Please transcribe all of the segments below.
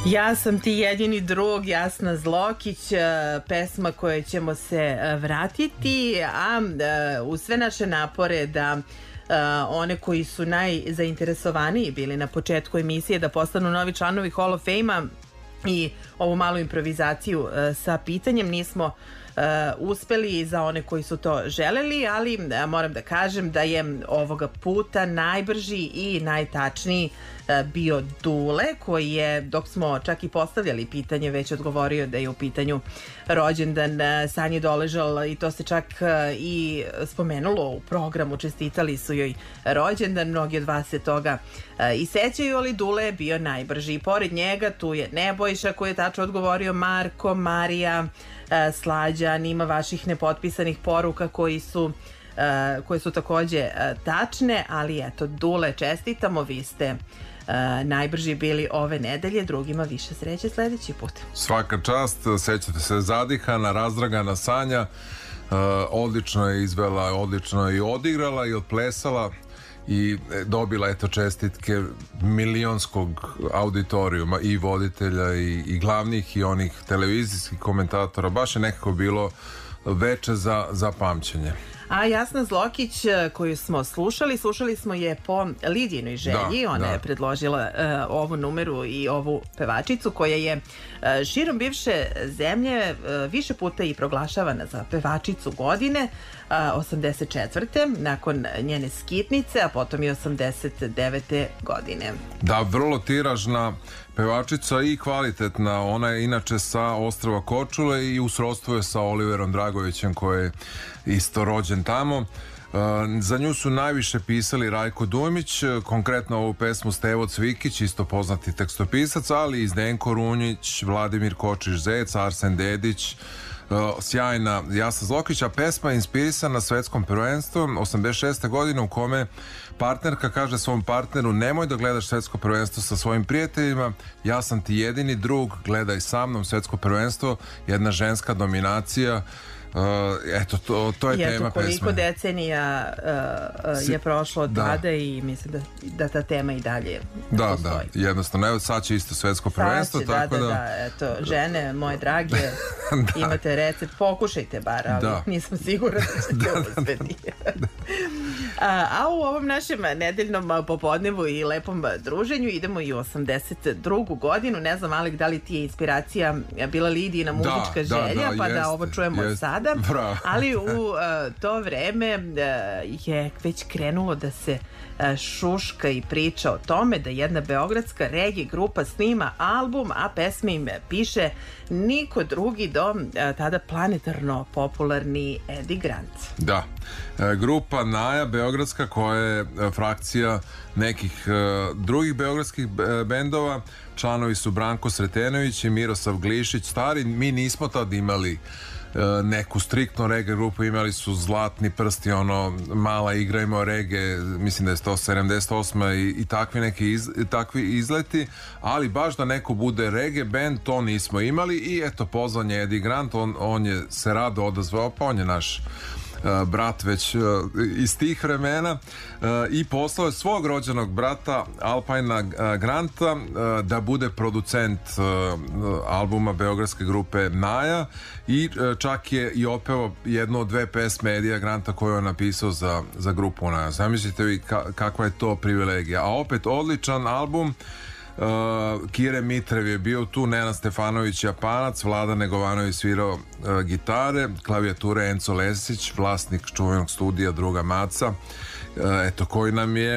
Ja sam ti jedini drug, Jasna Zlokić, pesma koje ćemo se vratiti, a uz sve naše napore da one koji su najzainteresovaniji bili na početku emisije da postanu novi članovi Hall of Fame-a i ovu malu improvizaciju sa pitanjem nismo uspeli za one koji su to želeli, ali moram da kažem da je ovoga puta najbrži i najtačniji bio Dule, koji je, dok smo čak i postavljali pitanje, već odgovorio da je u pitanju rođendan Sanji Doležal i to se čak i spomenulo u programu, čestitali su joj rođendan, mnogi od vas se toga i sećaju, ali Dule je bio najbrži. Pored njega tu je Nebojša koji je tačno odgovorio, Marko, Marija, Slađan, ima vaših nepotpisanih poruka koje su takođe tačne, ali eto, Dule, čestitamo, vi ste najbrži bili ove nedelje, drugima više sreće sledeći put. Svaka čast, sećate se zadihana, razdragana Sanja, odlično je izvela, odlično je i odigrala i odplesala i dobila eto čestitke milionskog auditorijuma i voditelja i glavnih i onih televizijskih komentatora. Baš je nekako bilo veče za pamćenje. A Jasna Zlokić koju smo slušali smo je po Lidijinoj želji. Ona je predložila ovu numeru i ovu pevačicu koja je širom bivše zemlje više puta i proglašavana za pevačicu godine, 84. nakon njene skitnice, a potom i 89. godine. Da, vrlo tiražna pevačica i kvalitetna. Ona je inače sa ostrva Korčule i u srodstvu je sa Oliverom Dragovićem koji je isto rođen tamo. Za nju su najviše pisali Rajko Dumić, konkretno ovu pesmu Stevo Cvikić, isto poznati tekstopisac, ali i Zdenko Runjić, Vladimir Kočić-Zec, Arsen Dedić, sjajna Jasna Zlokić, a pesma je inspirisana svetskom prvenstvom 86. godine u kome partnerka kaže svom partneru: nemoj da gledaš svetsko prvenstvo sa svojim prijateljima, ja sam ti jedini drug, gledaj sa mnom svetsko prvenstvo, jedna ženska dominacija. Eto, to je tema pesme. Koliko decenija je prošlo od tada i mislim da ta tema i dalje postoji. Da, jednostavno. Evo sad će isto svetsko prvenstvo. Eto, žene moje drage, imate recept, pokušajte bar, ali nisam sigurna da ćete uspeti. A u ovom našem nedeljnom popodnevu i lepom druženju idemo i u 82. godinu. Ne znam, Alek, da li ti je inspiracija bila Lidijina muzička želja, pa da ovo čujemo sada. Ali u to vreme je već krenulo da se šuška i priča o tome da jedna beogradska reggae grupa snima album, a pesme im piše niko drugi do tada planetarno popularni Eddie Grant. Da, grupa Naja beogradska koja je frakcija nekih drugih beogradskih bendova. Članovi su Branko Sretenović i Miroslav Glišić. Stari, mi nismo tad imali neku striktno reggae grupu, imali su Zlatni prsti, ono Mala igrajmo reggae, mislim da je 178 i takvi neki takvi izleti, ali baš da neko bude reggae band, to nismo imali. I eto, pozvan je Eddie Grant, on je se rado odazvao, pa on je naš brat već iz tih vremena i poslao je svog rođenog brata Alpina Granta da bude producent albuma beogradske grupe Naja i čak je i opevao jednu od dve pesme Edija Granta koju je napisao za grupu Naja. Zamislite vi kakva je to privilegija. A opet odličan album. Kire Mitrev je bio tu, Nenad Stefanović Japanac, Vlada Negovanović svirao gitare, klavijature Enzo Lesić, vlasnik čuvenog studija Druga Maca, eto, koji nam je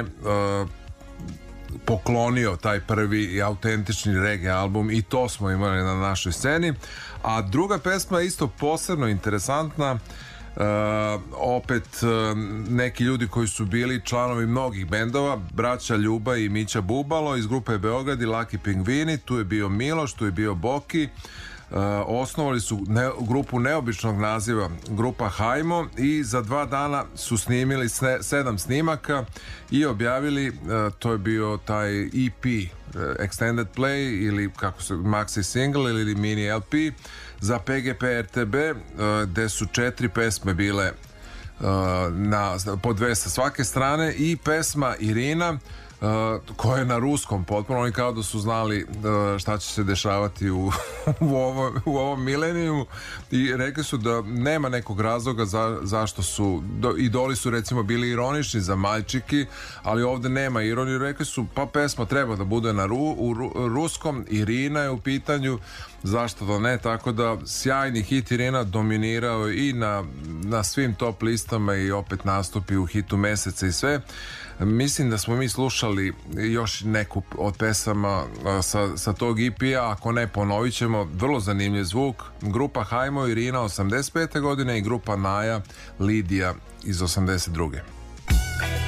poklonio taj prvi i autentični reggae album i to smo imali na našoj sceni. A druga pesma je isto posebno interesantna. Opet neki ljudi koji su bili članovi mnogih bendova, braća Ljuba i Mića Bubalo iz grupe Beograd i Laki Pingvini. Tu je bio Miloš, tu je bio Boki. Osnovali su grupu neobičnog naziva, grupa Hajmo, i za 2 dana su snimili 7 snimaka i objavili, to je bio taj EP, Extended Play ili kako se maxi single ili mini LP za PGP RTB, gde su 4 pesme bile po 2 sa svake strane i pesma Irina koje je na ruskom potpuno, oni kao da su znali šta će se dešavati u ovom milenijumu i rekli su da nema nekog razloga zašto su idoli su recimo bili ironični za Maljčiki, ali ovde nema ironije. Rekli su pa pesma treba da bude u ruskom, Irina je u pitanju, zašto da ne, tako da sjajni hit Irina dominirao i na svim top listama i opet nastupi u hitu meseca i sve. Mislim da smo mi slušali još neku od pesama sa tog EP-a, ako ne ponovit ćemo, vrlo zanimljiv zvuk. Grupa Hajmo Irina 85. godine i grupa Naja Lidija iz 82.